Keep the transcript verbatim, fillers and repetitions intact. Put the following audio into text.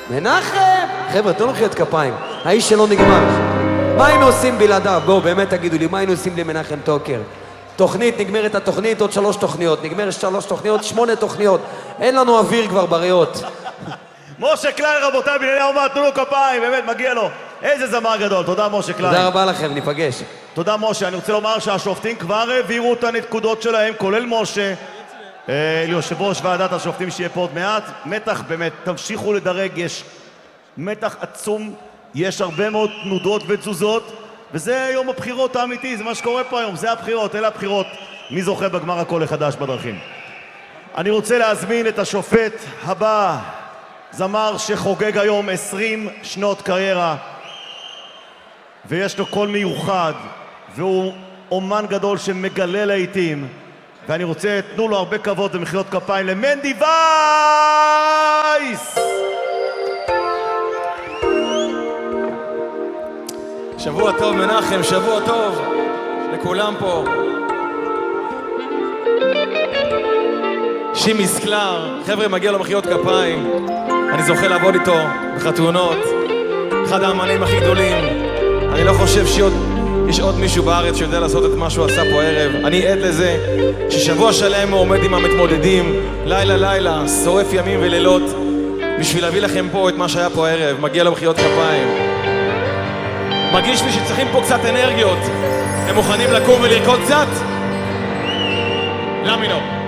מנחם! חבר'ה, תנו לו מחיאות כפיים. האיש שלא נגמר. מה היינו עושים בלעדיו? בואו, באמת תגידו לי, מה היינו עושים למנחם טוקר? תוכנית, נגמרת התוכנית, עוד שלוש תוכניות. נגמרת שלוש תוכניות, שמונה תוכניות. אין לנו אוויר כבר בריאות. משה קליין, רבותיי, בענייני האומה, תנו לו כפיים, באמת, מגיע לו. איזה זמר גדול, תודה משה קליין. תודה רבה לכם, ניפגש. תודה משה, אני רוצה לומר שהשופטים כבר העבירו את הנקודות שלהם, כולל משה, ליושב ראש ועדת השופטים שיהיה פה עוד מעט. מתח באמת, תמשיכו לדרג, יש מתח עצום, יש הרבה מאוד תנודות ותזוזות, וזה יום הבחירות האמיתי, זה מה שקורה פה היום, זה הבחירות, אלה הבחירות. מי זוכה בגמר הקול החדש בדרכים? אני רוצה להזמין את השופט הבא, זמר שחוגג היום עשרים שנות קריירה, ויש לו קול מיוחד, והוא אומן גדול שמגלה לעיתים, ואני רוצה, תנו לו הרבה כבוד ומחיאות כפיים למנדי וייס! שבוע טוב מנחם, שבוע טוב לכולם פה. שימי סקלר, חבר'ה, מגיע לו מחיאות כפיים. אני זוכה לעבוד איתו בחתונות, אחד האמנים הכי גדולים. אני לא חושב שיש עוד מישהו בארץ שיודע לעשות את מה שהוא עשה פה הערב. אני עד לזה ששבוע שלם הוא עומד עם המתמודדים, לילה לילה, שורף ימים ולילות, בשביל להביא לכם פה את מה שהיה פה הערב. מגיע לו מחיאות כפיים. מרגיש לי שצריכים פה קצת אנרגיות. הם מוכנים לקום ולרקוד קצת? למינו.